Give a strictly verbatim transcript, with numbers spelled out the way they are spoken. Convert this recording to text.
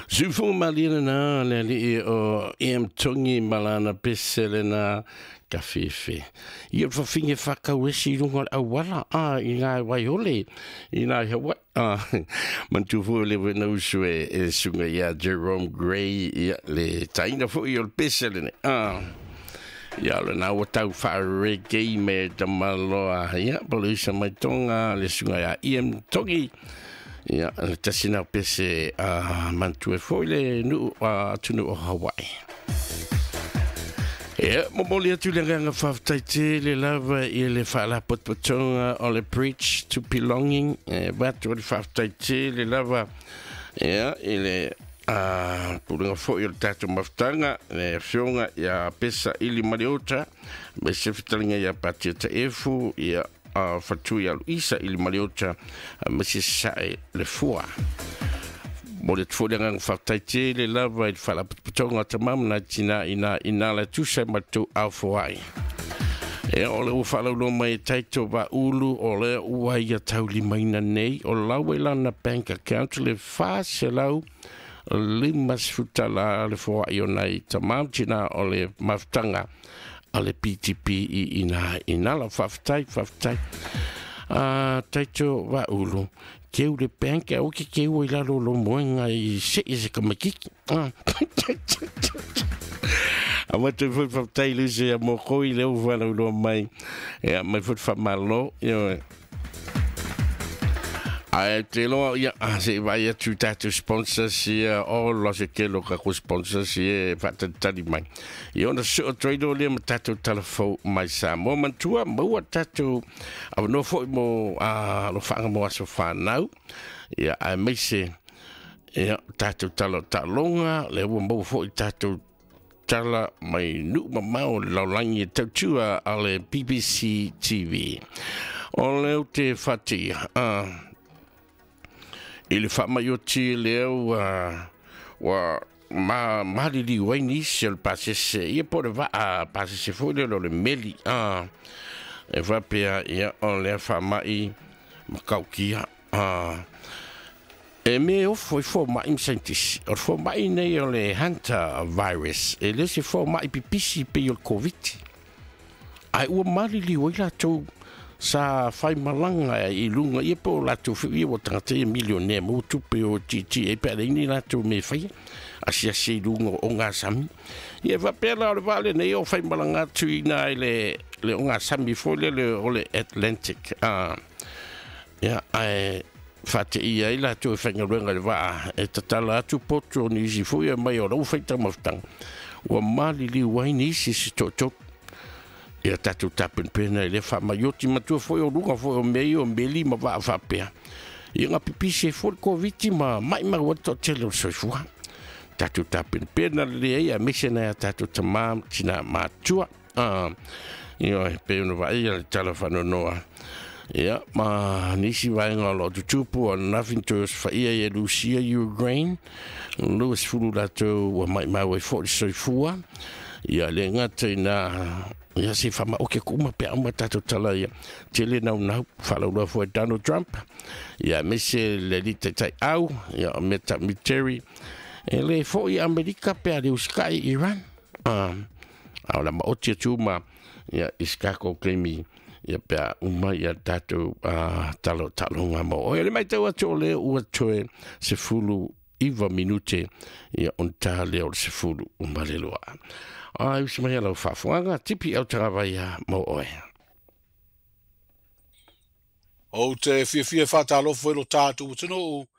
Zufu malina na le li o em tongi malana pesele na kafefe. Ia fa finge whakawesi runga awala a i ngā waiole i ngā hawa a mantufu le wena usue e sunga ia Jerome Gray ia le taina fu i o pesele ne a ia le na watau wha reggae me tamaloa ia polisa mai tonga le sunga ia em tongi. Ja, tasina pese a mantu e foi le nu a tunu o Hawaii. Ja, momoli atu le nga whaftaite le lava i le whala potpotonga o le preach to belonging. E watu le whaftaite le lava ja, i le a pulunga foi o tatu maftanga le fionga ia pesa ili mariota me se fitalinga ia patia ta efu ia a fatui alu isa ili maliota masi sae le fua. Mo le tfole ngang whaktaite le lava i whalapatonga tamam na tina ina ina la tusa matu au fuai. E o le uwhalaulo mai taito wa ulu o le ua ia tau limaina nei o lawe lana bank account le whase lau limas futala le fua i o nei tamam tina o le maftanga ale P T P i ina ina la faftai faftai a taito wa ulu ke u le bank o ke ke u ila lo lo moenga i se se kamakiki a ama te fu faftai lu se mo ko i le u va lo mai e mai fu fa malo yo a te lo ya se vai tu tatu sponsor si o lo se ke lo ka sponsor si fa tali mai io na so trade le tatu telefo mai sa moment tua mo tatu a no fo mo a lo fa mo so fa now ya a me se ya tatu talo talonga le mo fo tatu tala mai nu ma o lo langi tatu ale B B C T V o le te fati a il fa maioti leo wa ma ma li wani se il passe se e por va a passe se foi le le meli ah e va pia ia on le fa mai ma kaukia ah e me o foi fo mai scientist o fo mai nei o le hunter virus e le se fo mai pipisi pe o covid ai o mali li wala to sa fai malanga i lunga i po la tu fi o trente milione mo tu pe o titi e per ni la tu me fai a sia si lunga o nga sami e va per la vale ne o fai malanga tu ina le le o nga sami fo le o le Atlantic ah ya ai fate ia ila tu fa nga lunga va e tatala tu potro ni si fo e mai o lo fai tamaftan o mali li waini si to to ia tatu tapen pena le fa maioti matua foi o lunga foi o mei o meli ma va fa pea ia nga pipisi foi covid ma mai ma o to telo so fua tatu tapen pena le ia misena tatu tamam tina matua ah ia pe no va ia telefono noa ia ma nisi vai ngalo tu tupu on nothing to fa ia ia Lucia Ukraine Louis Fululato o mai mai o foi so fua ia le ngata na ia se fama o ke kuma pe ama tatu tala ia tele na na fala lo foi Donald Trump ia mese le lite tai au ia meta military ele foi America pe ali uskai Iran ah ala ma o tuma ia iskako krimi ia pe uma ia tatu talo talo ngamo ele mai te wato le o toe se fulu iva minute ia ontale o se fulu umbalelo ai usi mai ala fafuanga tipi au travaia mo oe o te fia fia fatalo foi lo tatu tino